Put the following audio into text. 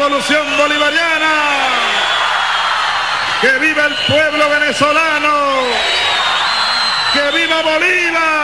revolución bolivariana. ¡Que viva el pueblo venezolano! ¡Que viva Bolívar!